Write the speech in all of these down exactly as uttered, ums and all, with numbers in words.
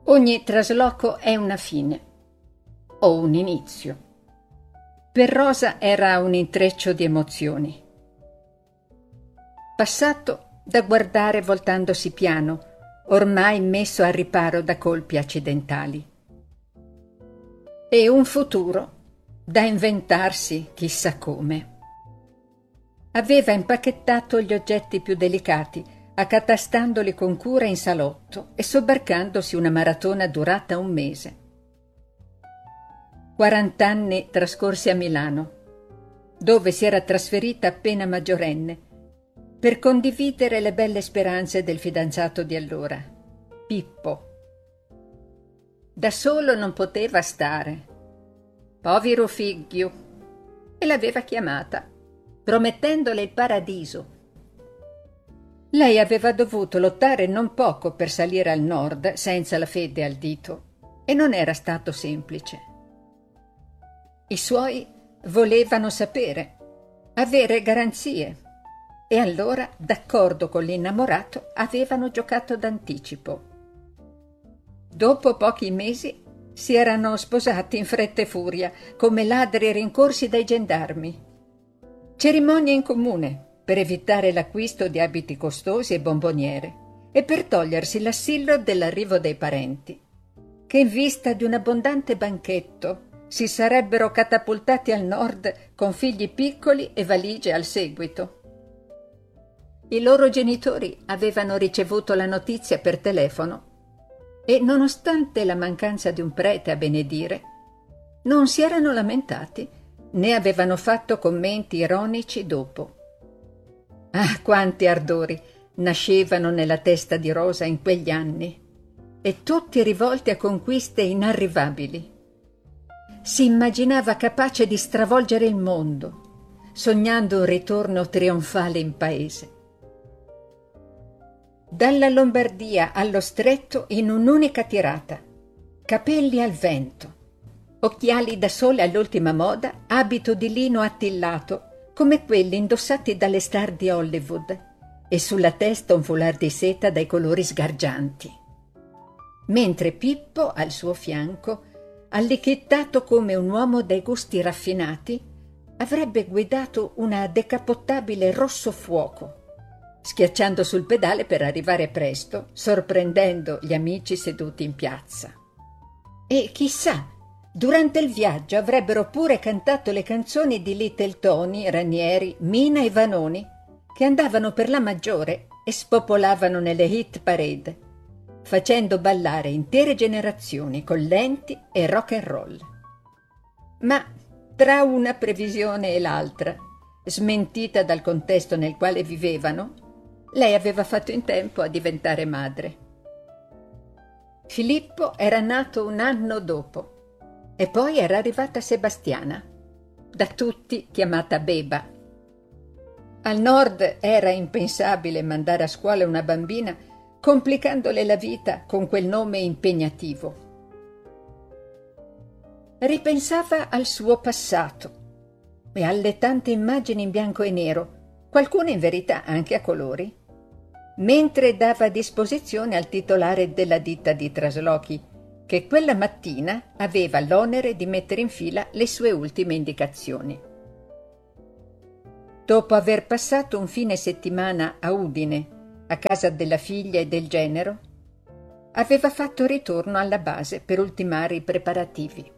Ogni trasloco è una fine o un inizio. Per Rosa era un intreccio di emozioni. Passato da guardare voltandosi piano, ormai messo al riparo da colpi accidentali. E un futuro da inventarsi chissà come. Aveva impacchettato gli oggetti più delicati, accatastandoli con cura in salotto e sobbarcandosi una maratona durata un mese. Quarant'anni trascorsi a Milano, dove si era trasferita appena maggiorenne, per condividere le belle speranze del fidanzato di allora, Pippo. Da solo non poteva stare. Povero figlio. E l'aveva chiamata, promettendole il paradiso. Lei aveva dovuto lottare non poco per salire al nord senza la fede al dito, e non era stato semplice. I suoi volevano sapere, avere garanzie, e allora, d'accordo con l'innamorato, avevano giocato d'anticipo. Dopo pochi mesi si erano sposati in fretta e furia, come ladri rincorsi dai gendarmi. Cerimonie in comune per evitare l'acquisto di abiti costosi e bomboniere e per togliersi l'assillo dell'arrivo dei parenti, che in vista di un abbondante banchetto si sarebbero catapultati al nord con figli piccoli e valigie al seguito. I loro genitori avevano ricevuto la notizia per telefono e, nonostante la mancanza di un prete a benedire, non si erano lamentati né avevano fatto commenti ironici dopo. Ah, quanti ardori nascevano nella testa di Rosa in quegli anni, e tutti rivolti a conquiste inarrivabili. Si immaginava capace di stravolgere il mondo, sognando un ritorno trionfale in paese. Dalla Lombardia allo Stretto in un'unica tirata, capelli al vento, occhiali da sole all'ultima moda, abito di lino attillato come quelli indossati dalle star di Hollywood e sulla testa un foulard di seta dai colori sgargianti. Mentre Pippo, al suo fianco, allichettato come un uomo dai gusti raffinati, avrebbe guidato una decapottabile rosso fuoco, schiacciando sul pedale per arrivare presto, sorprendendo gli amici seduti in piazza. E chissà, durante il viaggio avrebbero pure cantato le canzoni di Little Tony, Ranieri, Mina e Vanoni, che andavano per la maggiore e spopolavano nelle hit parade, facendo ballare intere generazioni con lenti e rock and roll. Ma tra una previsione e l'altra, smentita dal contesto nel quale vivevano, lei aveva fatto in tempo a diventare madre. Filippo era nato un anno dopo e poi era arrivata Sebastiana, da tutti chiamata Beba. Al nord era impensabile mandare a scuola una bambina complicandole la vita con quel nome impegnativo. Ripensava al suo passato e alle tante immagini in bianco e nero, qualcuna in verità anche a colori, mentre dava disposizione al titolare della ditta di traslochi, che quella mattina aveva l'onere di mettere in fila le sue ultime indicazioni. Dopo aver passato un fine settimana a Udine, a casa della figlia e del genero, aveva fatto ritorno alla base per ultimare i preparativi.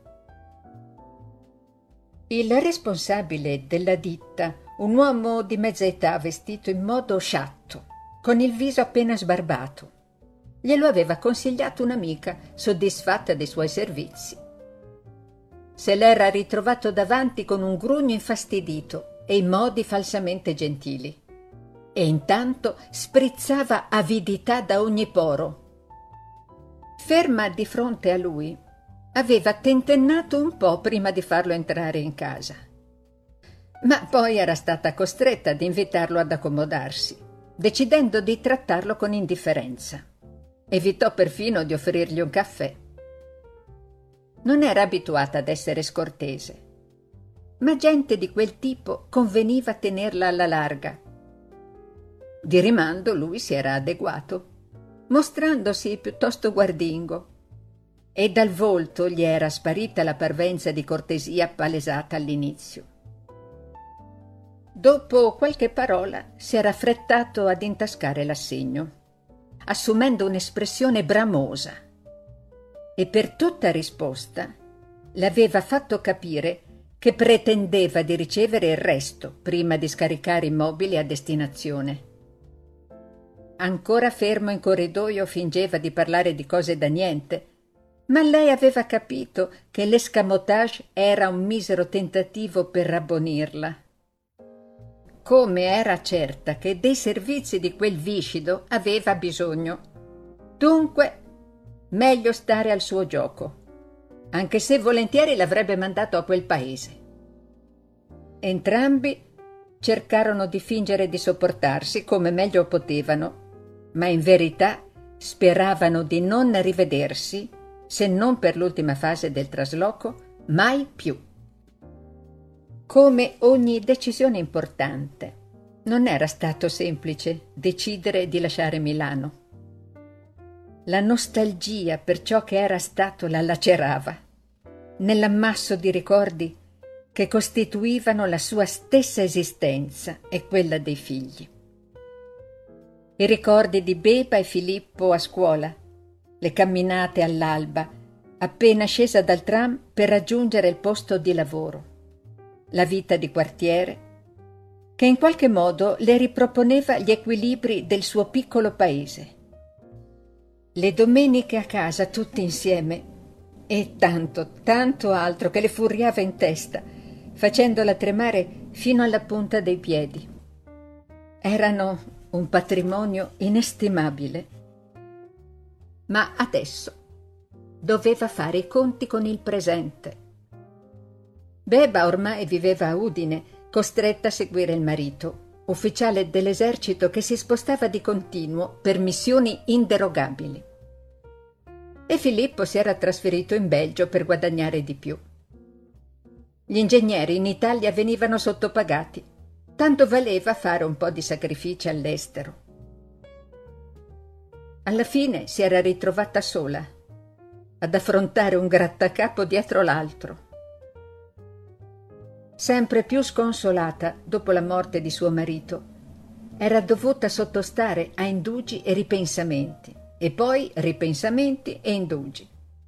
Il responsabile della ditta, un uomo di mezza età vestito in modo sciatto, con il viso appena sbarbato, glielo aveva consigliato un'amica soddisfatta dei suoi servizi. Se l'era ritrovato davanti con un grugno infastidito e i modi falsamente gentili, e intanto sprizzava avidità da ogni poro. Ferma di fronte a lui, aveva tentennato un po' prima di farlo entrare in casa, ma poi era stata costretta ad invitarlo ad accomodarsi, decidendo di trattarlo con indifferenza. Evitò perfino di offrirgli un caffè. Non era abituata ad essere scortese, ma gente di quel tipo conveniva tenerla alla larga. Di rimando lui si era adeguato, mostrandosi piuttosto guardingo, e dal volto gli era sparita la parvenza di cortesia palesata all'inizio. Dopo qualche parola si era affrettato ad intascare l'assegno, assumendo un'espressione bramosa, e per tutta risposta le aveva fatto capire che pretendeva di ricevere il resto prima di scaricare i mobili a destinazione. Ancora fermo in corridoio fingeva di parlare di cose da niente, ma lei aveva capito che l'escamotage era un misero tentativo per rabbonirla. Come era certa che dei servizi di quel viscido aveva bisogno. Dunque, meglio stare al suo gioco, anche se volentieri l'avrebbe mandato a quel paese. Entrambi cercarono di fingere di sopportarsi come meglio potevano, ma in verità speravano di non rivedersi, se non per l'ultima fase del trasloco, mai più. Come ogni decisione importante, non era stato semplice decidere di lasciare Milano. La nostalgia per ciò che era stato la lacerava, nell'ammasso di ricordi che costituivano la sua stessa esistenza e quella dei figli. I ricordi di Beba e Filippo a scuola, le camminate all'alba, appena scesa dal tram per raggiungere il posto di lavoro, la vita di quartiere, che in qualche modo le riproponeva gli equilibri del suo piccolo paese. Le domeniche a casa tutti insieme e tanto, tanto altro che le furriava in testa, facendola tremare fino alla punta dei piedi. Erano un patrimonio inestimabile. Ma adesso doveva fare i conti con il presente. Beba ormai viveva a Udine, costretta a seguire il marito, ufficiale dell'esercito che si spostava di continuo per missioni inderogabili. E Filippo si era trasferito in Belgio per guadagnare di più. Gli ingegneri in Italia venivano sottopagati, tanto valeva fare un po' di sacrifici all'estero. Alla fine si era ritrovata sola, ad affrontare un grattacapo dietro l'altro. Sempre più sconsolata dopo la morte di suo marito, era dovuta sottostare a indugi e ripensamenti, e poi ripensamenti e indugi.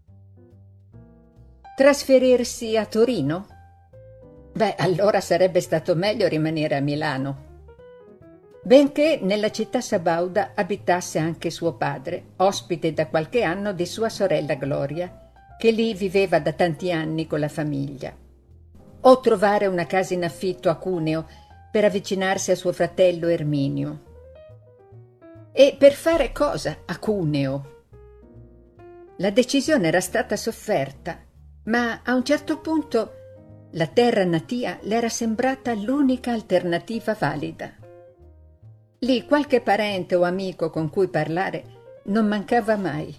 Trasferirsi a Torino? Beh, allora sarebbe stato meglio rimanere a Milano. Benché nella città sabauda abitasse anche suo padre, ospite da qualche anno di sua sorella Gloria, che lì viveva da tanti anni con la famiglia. O trovare una casa in affitto a Cuneo per avvicinarsi a suo fratello Erminio. E per fare cosa a Cuneo? La decisione era stata sofferta, ma a un certo punto la terra natia le era sembrata l'unica alternativa valida. Lì qualche parente o amico con cui parlare non mancava mai.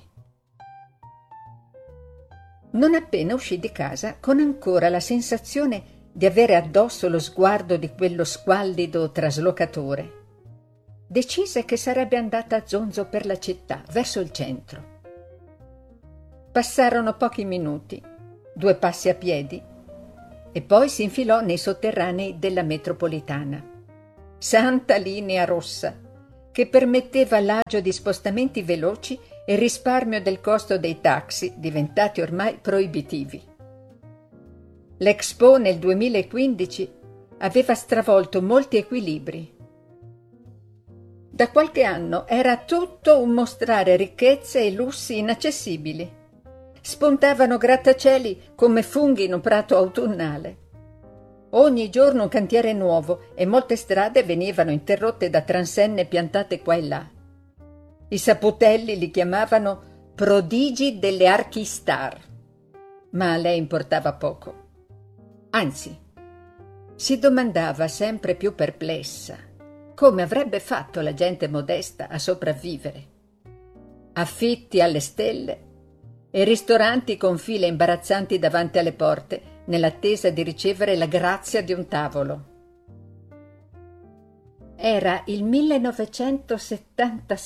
Non appena uscì di casa, con ancora la sensazione di avere addosso lo sguardo di quello squallido traslocatore, decise che sarebbe andata a zonzo per la città, verso il centro. Passarono pochi minuti, due passi a piedi, e poi si infilò nei sotterranei della metropolitana. Santa linea rossa, che permetteva l'agio di spostamenti veloci e risparmio del costo dei taxi, diventati ormai proibitivi. L'Expo nel duemilaquindici aveva stravolto molti equilibri. Da qualche anno era tutto un mostrare ricchezze e lussi inaccessibili. Spuntavano grattacieli come funghi in un prato autunnale. Ogni giorno un cantiere nuovo e molte strade venivano interrotte da transenne piantate qua e là. I saputelli li chiamavano prodigi delle archistar, ma a lei importava poco. Anzi, si domandava sempre più perplessa come avrebbe fatto la gente modesta a sopravvivere. Affitti alle stelle e ristoranti con file imbarazzanti davanti alle porte nell'attesa di ricevere la grazia di un tavolo. Era il millenovecentosettantasette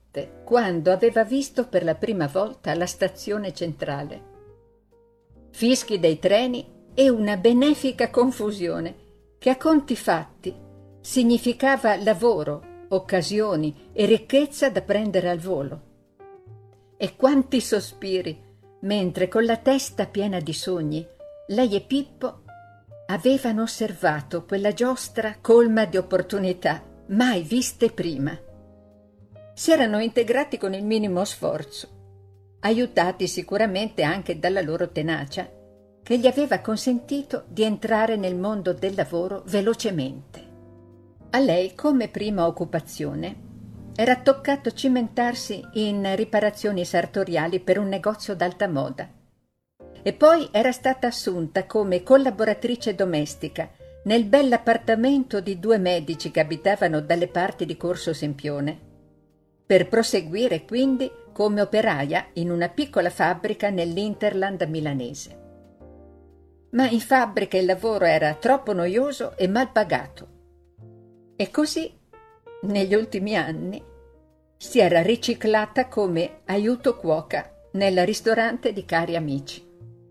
notte, quando aveva visto per la prima volta la stazione centrale. Fischi dei treni e una benefica confusione che a conti fatti significava lavoro, occasioni e ricchezza da prendere al volo. E quanti sospiri, mentre con la testa piena di sogni lei e Pippo avevano osservato quella giostra colma di opportunità mai viste prima. Si erano integrati con il minimo sforzo, aiutati sicuramente anche dalla loro tenacia, che gli aveva consentito di entrare nel mondo del lavoro velocemente. A lei, come prima occupazione, era toccato cimentarsi in riparazioni sartoriali per un negozio d'alta moda. E poi era stata assunta come collaboratrice domestica nel bell'appartamento di due medici che abitavano dalle parti di Corso Sempione, per proseguire quindi come operaia in una piccola fabbrica nell'Interland milanese. Ma in fabbrica il lavoro era troppo noioso e mal pagato. E così, negli ultimi anni, si era riciclata come aiuto cuoca nel ristorante di cari amici.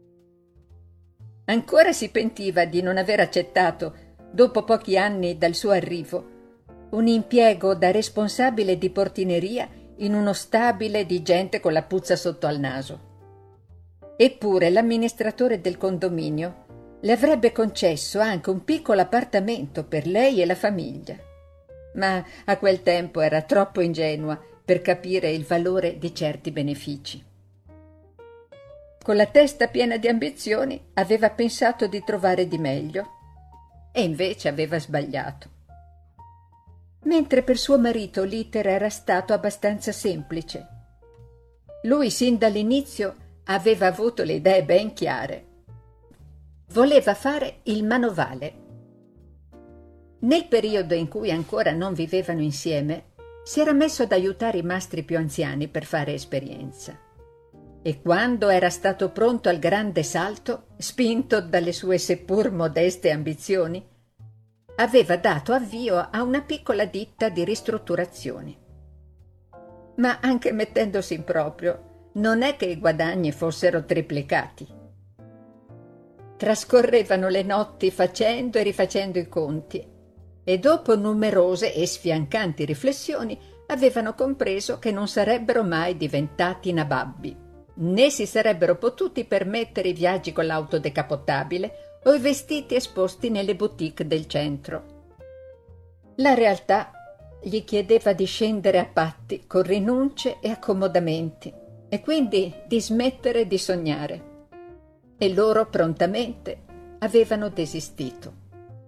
Ancora si pentiva di non aver accettato, dopo pochi anni dal suo arrivo, un impiego da responsabile di portineria in uno stabile di gente con la puzza sotto al naso. Eppure l'amministratore del condominio le avrebbe concesso anche un piccolo appartamento per lei e la famiglia. Ma a quel tempo era troppo ingenua per capire il valore di certi benefici. Con la testa piena di ambizioni aveva pensato di trovare di meglio e invece aveva sbagliato. Mentre per suo marito l'iter era stato abbastanza semplice. Lui sin dall'inizio aveva avuto le idee ben chiare. Voleva fare il manovale. Nel periodo in cui ancora non vivevano insieme, si era messo ad aiutare i mastri più anziani per fare esperienza. E quando era stato pronto al grande salto, spinto dalle sue seppur modeste ambizioni, aveva dato avvio a una piccola ditta di ristrutturazioni. Ma anche mettendosi in proprio, non è che i guadagni fossero triplicati. Trascorrevano le notti facendo e rifacendo i conti e dopo numerose e sfiancanti riflessioni avevano compreso che non sarebbero mai diventati nababbi, né si sarebbero potuti permettere i viaggi con l'auto decappottabile o i vestiti esposti nelle boutique del centro. La realtà gli chiedeva di scendere a patti con rinunce e accomodamenti e quindi di smettere di sognare. E loro prontamente avevano desistito.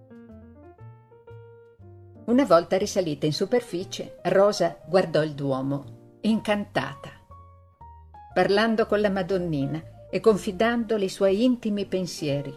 Una volta risalita in superficie, Rosa guardò il Duomo, incantata. Parlando con la Madonnina e confidandole i suoi intimi pensieri.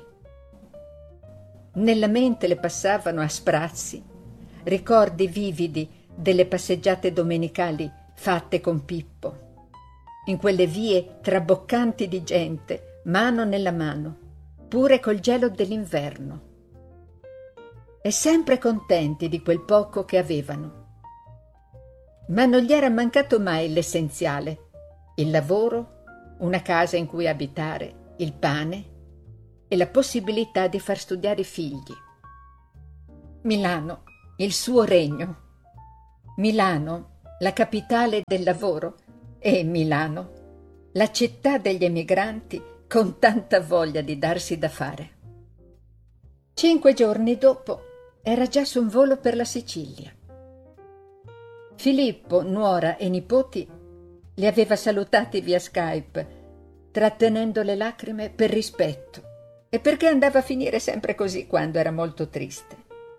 Nella mente le passavano a sprazzi ricordi vividi delle passeggiate domenicali fatte con Pippo, in quelle vie traboccanti di gente, mano nella mano, pure col gelo dell'inverno. E sempre contenti di quel poco che avevano. Ma non gli era mancato mai l'essenziale: il lavoro, una casa in cui abitare, il pane e la possibilità di far studiare i figli. Milano, il suo regno. Milano, la capitale del lavoro. E Milano, la città degli emigranti con tanta voglia di darsi da fare. Cinque giorni dopo era già su un volo per la Sicilia. Filippo, nuora e nipoti li aveva salutati via Skype, trattenendo le lacrime per rispetto e perché andava a finire sempre così quando era molto triste.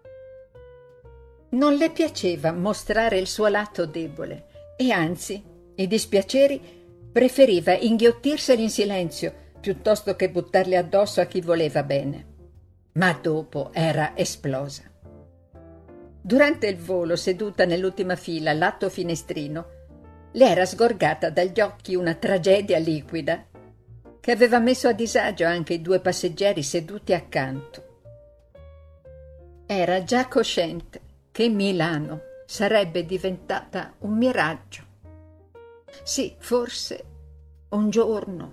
Non le piaceva mostrare il suo lato debole e anzi, i dispiaceri preferiva inghiottirseli in silenzio piuttosto che buttarli addosso a chi voleva bene. Ma dopo era esplosa. Durante il volo, seduta nell'ultima fila, lato finestrino, le era sgorgata dagli occhi una tragedia liquida che aveva messo a disagio anche i due passeggeri seduti accanto. Era già cosciente che Milano sarebbe diventata un miraggio, Sì, forse un giorno.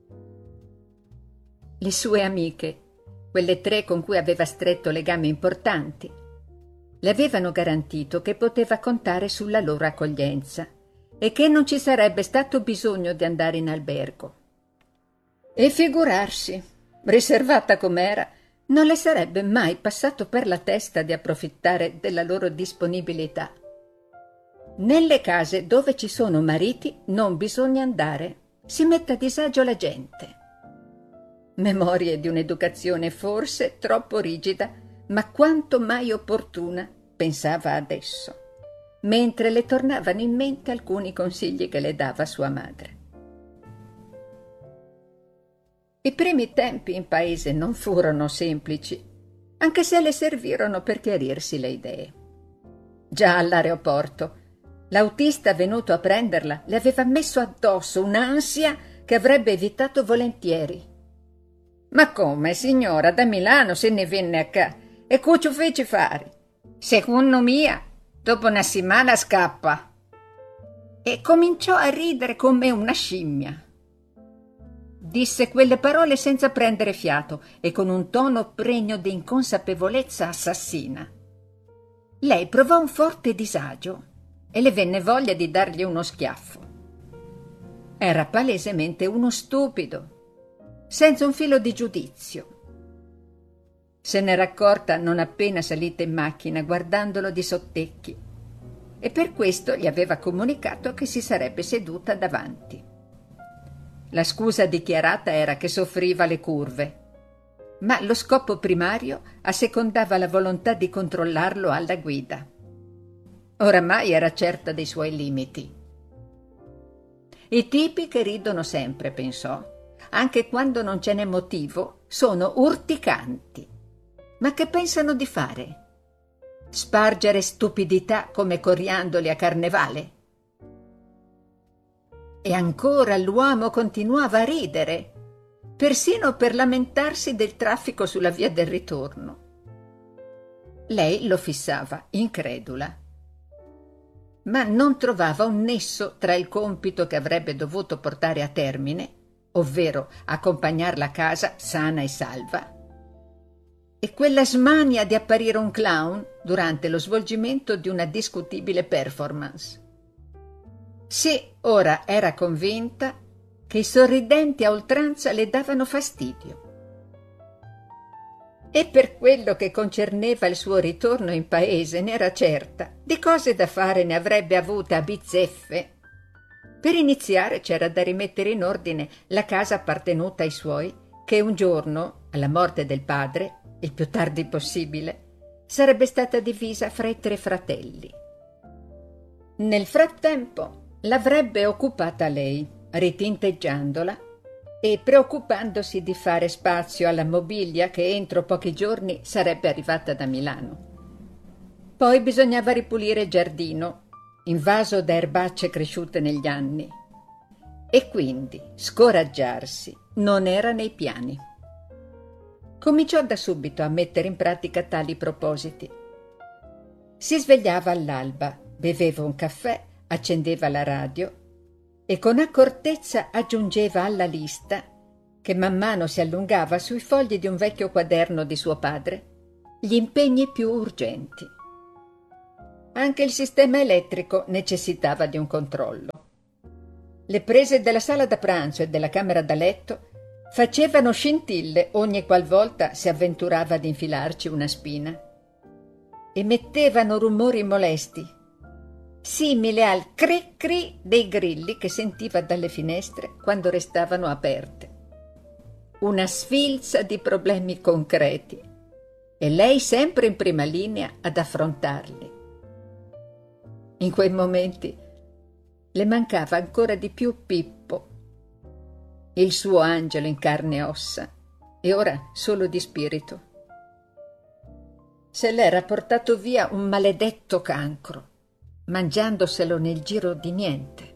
Le sue amiche, quelle tre con cui aveva stretto legami importanti, le avevano garantito che poteva contare sulla loro accoglienza e che non ci sarebbe stato bisogno di andare in albergo. E figurarsi, riservata com'era, non le sarebbe mai passato per la testa di approfittare della loro disponibilità. Nelle case dove ci sono mariti non bisogna andare, si mette a disagio la gente. Memorie di un'educazione forse troppo rigida, ma quanto mai opportuna, pensava adesso, mentre le tornavano in mente alcuni consigli che le dava sua madre. I primi tempi in paese non furono semplici, anche se le servirono per chiarirsi le idee. Già all'aeroporto, l'autista venuto a prenderla le aveva messo addosso un'ansia che avrebbe evitato volentieri. «Ma come, signora, da Milano se ne venne a ca e cosa fece fare? Secondo mia, dopo una settimana scappa». E cominciò a ridere come una scimmia. Disse quelle parole senza prendere fiato e con un tono pregno di inconsapevolezza assassina. Lei provò un forte disagio e le venne voglia di dargli uno schiaffo. Era palesemente uno stupido, senza un filo di giudizio. Se n'era accorta non appena salita in macchina, guardandolo di sottecchi, e per questo gli aveva comunicato che si sarebbe seduta davanti. La scusa dichiarata era che soffriva le curve, ma lo scopo primario assecondava la volontà di controllarlo alla guida. Oramai era certa dei suoi limiti. I tipi che ridono sempre, pensò, anche quando non ce n'è motivo, sono urticanti. Ma che pensano di fare? Spargere stupidità come coriandoli a carnevale? E ancora l'uomo continuava a ridere, persino per lamentarsi del traffico sulla via del ritorno. Lei lo fissava, incredula, ma non trovava un nesso tra il compito che avrebbe dovuto portare a termine, ovvero accompagnarla a casa sana e salva, e quella smania di apparire un clown durante lo svolgimento di una discutibile performance. Sì, ora era convinta che i sorridenti a oltranza le davano fastidio. E per quello che concerneva il suo ritorno in paese n'era certa, di cose da fare ne avrebbe avute a bizzeffe. Per iniziare c'era da rimettere in ordine la casa appartenuta ai suoi, che un giorno, alla morte del padre, il più tardi possibile, sarebbe stata divisa fra i tre fratelli. Nel frattempo l'avrebbe occupata lei, ritinteggiandola e preoccupandosi di fare spazio alla mobilia che entro pochi giorni sarebbe arrivata da Milano. Poi bisognava ripulire il giardino, invaso da erbacce cresciute negli anni, e quindi scoraggiarsi non era nei piani. Cominciò da subito a mettere in pratica tali propositi. Si svegliava all'alba, beveva un caffè, accendeva la radio e con accortezza aggiungeva alla lista, che man mano si allungava sui fogli di un vecchio quaderno di suo padre, gli impegni più urgenti. Anche il sistema elettrico necessitava di un controllo. Le prese della sala da pranzo e della camera da letto facevano scintille ogni qualvolta si avventurava ad infilarci una spina. Emettevano rumori molesti, simile al cri-cri dei grilli che sentiva dalle finestre quando restavano aperte. Una sfilza di problemi concreti, e lei sempre in prima linea ad affrontarli. In quei momenti le mancava ancora di più Pippo, il suo angelo in carne e ossa, e ora solo di spirito. Se l'era portato via un maledetto cancro, mangiandoselo nel giro di niente.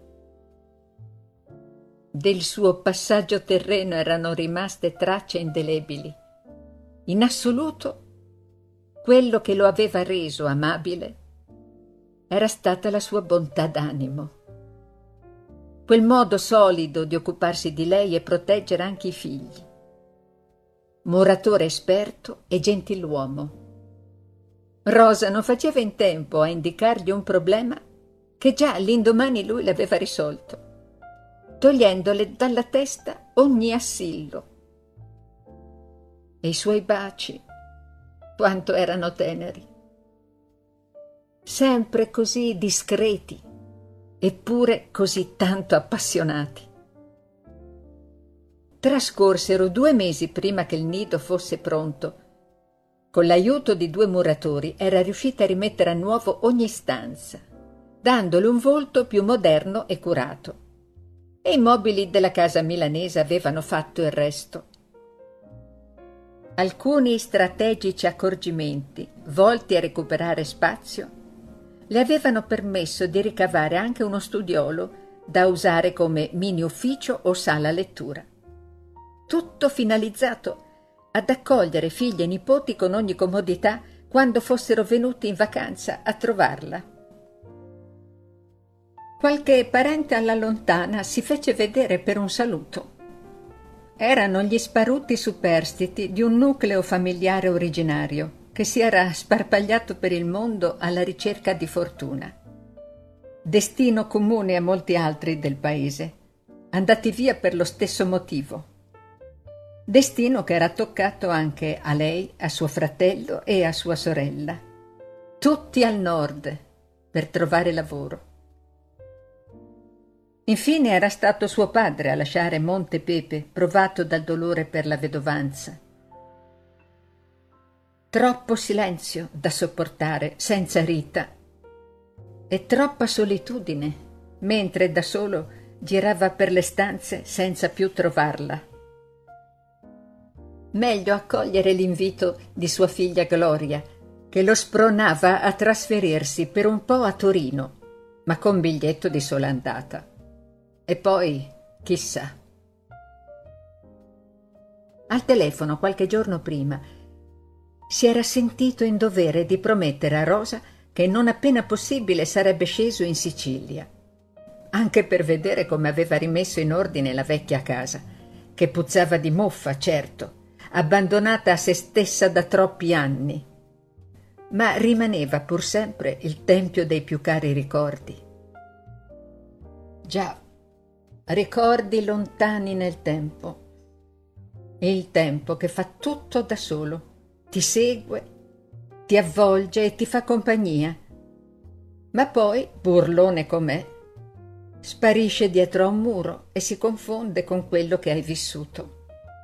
Del suo passaggio terreno erano rimaste tracce indelebili. In assoluto, quello che lo aveva reso amabile era stata la sua bontà d'animo. quel modo solido di occuparsi di lei e proteggere anche i figli. Muratore esperto e gentiluomo. Rosa non faceva in tempo a indicargli un problema che già l'indomani lui l'aveva risolto, togliendole dalla testa ogni assillo. E i suoi baci, quanto erano teneri. Sempre così discreti, eppure così tanto appassionati. Trascorsero due mesi prima che il nido fosse pronto. Con l'aiuto di due muratori era riuscita a rimettere a nuovo ogni stanza, dandole un volto più moderno e curato. E i mobili della casa milanese avevano fatto il resto. Alcuni strategici accorgimenti, volti a recuperare spazio, le avevano permesso di ricavare anche uno studiolo da usare come mini ufficio o sala lettura. Tutto finalizzato ad accogliere figli e nipoti con ogni comodità quando fossero venuti in vacanza a trovarla. Qualche parente alla lontana si fece vedere per un saluto. Erano gli sparuti superstiti di un nucleo familiare originario che si era sparpagliato per il mondo alla ricerca di fortuna. Destino comune a molti altri del paese, andati via per lo stesso motivo. Destino che era toccato anche a lei, a suo fratello e a sua sorella. Tutti al nord per trovare lavoro. Infine era stato suo padre a lasciare Monte Pepe, provato dal dolore per la vedovanza. Troppo silenzio da sopportare senza Rita e troppa solitudine, mentre da solo girava per le stanze senza più trovarla. Meglio accogliere l'invito di sua figlia Gloria, che lo spronava a trasferirsi per un po' a Torino, ma con biglietto di sola andata. E poi, chissà. Al telefono, qualche giorno prima, si era sentito in dovere di promettere a Rosa che non appena possibile sarebbe sceso in Sicilia, anche per vedere come aveva rimesso in ordine la vecchia casa, che puzzava di muffa, certo, abbandonata a se stessa da troppi anni, ma rimaneva pur sempre il tempio dei più cari ricordi. Già, ricordi lontani nel tempo, e il tempo che fa tutto da solo, ti segue, ti avvolge e ti fa compagnia, ma poi, burlone com'è, sparisce dietro a un muro e si confonde con quello che hai vissuto.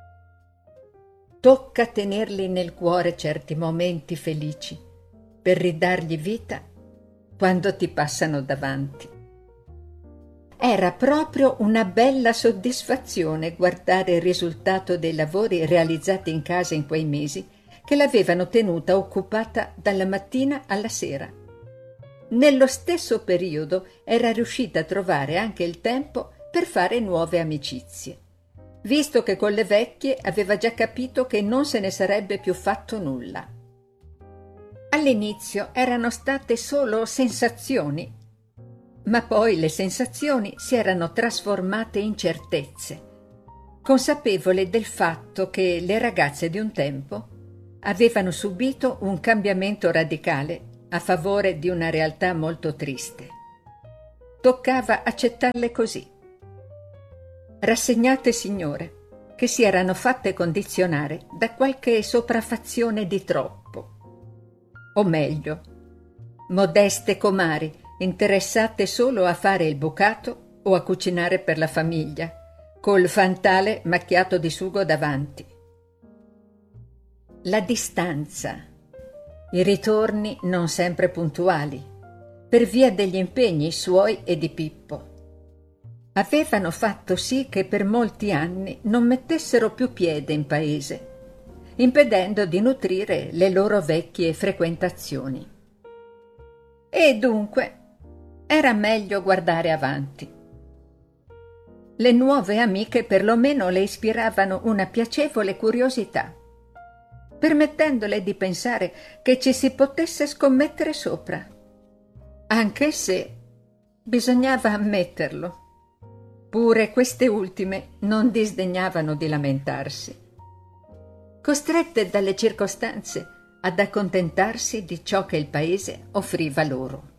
Tocca tenerli nel cuore certi momenti felici per ridargli vita quando ti passano davanti. Era proprio una bella soddisfazione guardare il risultato dei lavori realizzati in casa in quei mesi che l'avevano tenuta occupata dalla mattina alla sera. Nello stesso periodo era riuscita a trovare anche il tempo per fare nuove amicizie, visto che con le vecchie aveva già capito che non se ne sarebbe più fatto nulla. All'inizio erano state solo sensazioni, ma poi le sensazioni si erano trasformate in certezze, consapevole del fatto che le ragazze di un tempo avevano subito un cambiamento radicale a favore di una realtà molto triste. Toccava accettarle così. Rassegnate signore, che si erano fatte condizionare da qualche sopraffazione di troppo. O meglio, modeste comari interessate solo a fare il bucato o a cucinare per la famiglia, col fantale macchiato di sugo davanti. La distanza, i ritorni non sempre puntuali, per via degli impegni suoi e di Pippo, avevano fatto sì che per molti anni non mettessero più piede in paese, impedendo di nutrire le loro vecchie frequentazioni. E dunque era meglio guardare avanti. Le nuove amiche perlomeno le ispiravano una piacevole curiosità, permettendole di pensare che ci si potesse scommettere sopra, anche se bisognava ammetterlo. Pure queste ultime non disdegnavano di lamentarsi, costrette dalle circostanze ad accontentarsi di ciò che il paese offriva loro.